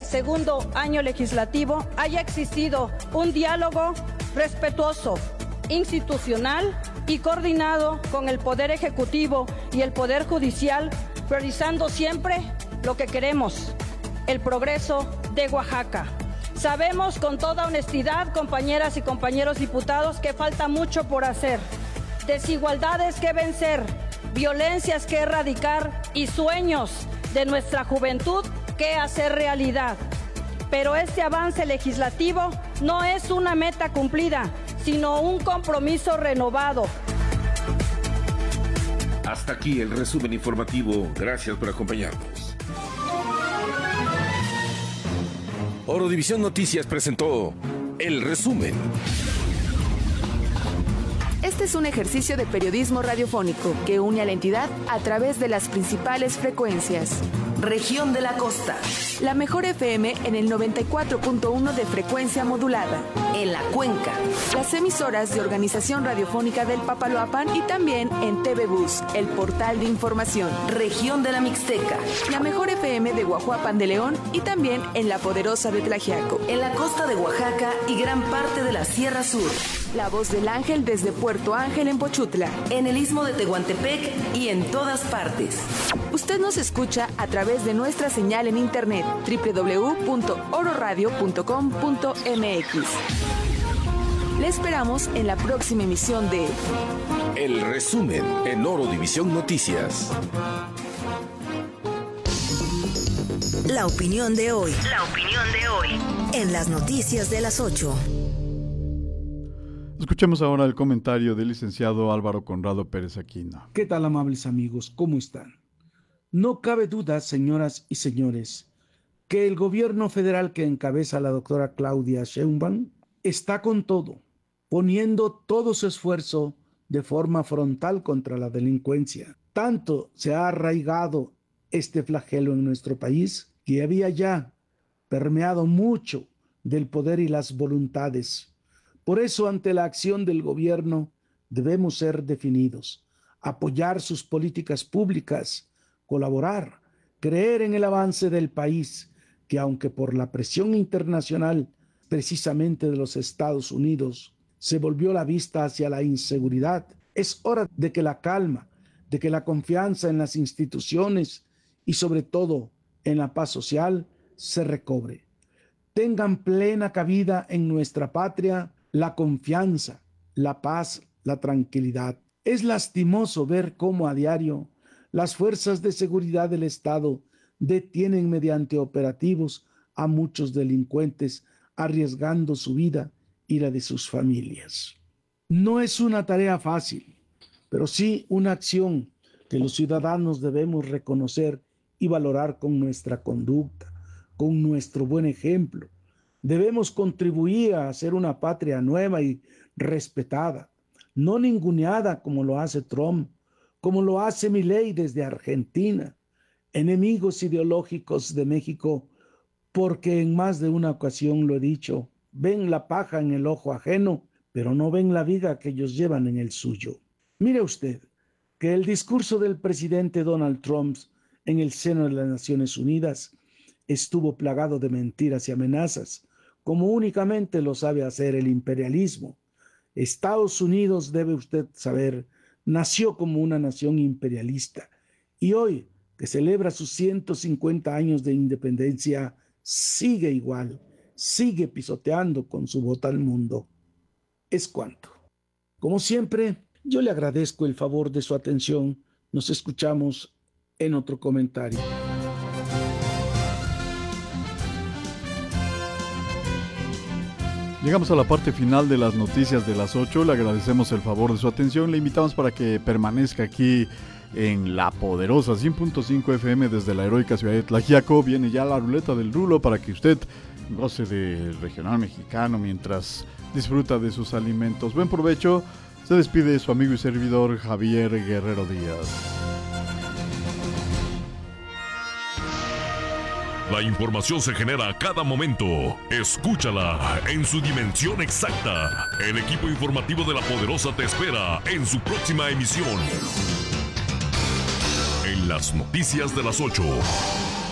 segundo año legislativo haya existido un diálogo respetuoso, institucional y coordinado con el Poder Ejecutivo y el Poder Judicial, priorizando siempre lo que queremos, el progreso de Oaxaca. Sabemos con toda honestidad, compañeras y compañeros diputados, que falta mucho por hacer, desigualdades que vencer, violencias que erradicar y sueños de nuestra juventud que hacer realidad. Pero este avance legislativo no es una meta cumplida, sino un compromiso renovado. Hasta aquí el resumen informativo. Gracias por acompañarnos. Orodivisión Noticias presentó el resumen. Este es un ejercicio de periodismo radiofónico que une a la entidad a través de las principales frecuencias. Región de la Costa. La mejor FM en el 94.1 de frecuencia modulada. En la Cuenca. Las emisoras de Organización Radiofónica del Papaloapan y también en TV Bus, el portal de información. Región de la Mixteca. La mejor FM de Guajuapan de León y también en la poderosa de Tlaxiaco. En la costa de Oaxaca y gran parte de la Sierra Sur. La Voz del Ángel desde Puerto Ángel en Pochutla. En el Istmo de Tehuantepec y en todas partes. Usted nos escucha a través de nuestra señal en internet www.ororadio.com.mx. Le esperamos en la próxima emisión de El resumen en Orodivisión Noticias. La opinión de hoy. La opinión de hoy. En las noticias de las 8. Escuchemos ahora el comentario del licenciado Álvaro Conrado Pérez Aquino. ¿Qué tal, amables amigos? ¿Cómo están? No cabe duda, señoras y señores, que el gobierno federal que encabeza la doctora Claudia Sheinbaum está con todo, poniendo todo su esfuerzo de forma frontal contra la delincuencia. Tanto se ha arraigado este flagelo en nuestro país que había ya permeado mucho del poder y las voluntades. Por eso, ante la acción del gobierno, debemos ser definidos, apoyar sus políticas públicas, colaborar, creer en el avance del país, que aunque por la presión internacional, precisamente de los Estados Unidos, se volvió la vista hacia la inseguridad, es hora de que la calma, de que la confianza en las instituciones y sobre todo en la paz social se recobre. Tengan plena cabida en nuestra patria la confianza, la paz, la tranquilidad. Es lastimoso ver cómo a diario las fuerzas de seguridad del Estado detienen mediante operativos a muchos delincuentes, arriesgando su vida y la de sus familias. No es una tarea fácil, pero sí una acción que los ciudadanos debemos reconocer y valorar con nuestra conducta, con nuestro buen ejemplo. Debemos contribuir a hacer una patria nueva y respetada, no ninguneada como lo hace Trump, como lo hace Milei desde Argentina, enemigos ideológicos de México, porque en más de una ocasión lo he dicho, ven la paja en el ojo ajeno, pero no ven la viga que ellos llevan en el suyo. Mire usted que el discurso del presidente Donald Trump en el seno de las Naciones Unidas estuvo plagado de mentiras y amenazas, como únicamente lo sabe hacer el imperialismo. Estados Unidos, debe usted saber, nació como una nación imperialista y hoy, que celebra sus 150 años de independencia, sigue igual, sigue pisoteando con su bota al mundo. Es cuanto. Como siempre, yo le agradezco el favor de su atención. Nos escuchamos en otro comentario. Llegamos a la parte final de las noticias de las 8. Le agradecemos el favor de su atención. Le invitamos para que permanezca aquí en la poderosa 100.5 FM desde la heroica ciudad de Tlaxiaco. Viene ya la ruleta del rulo para que usted goce del regional mexicano mientras disfruta de sus alimentos. Buen provecho. Se despide su amigo y servidor Javier Guerrero Díaz. La información se genera a cada momento. Escúchala en su dimensión exacta. El equipo informativo de La Poderosa te espera en su próxima emisión. En las noticias de las 8.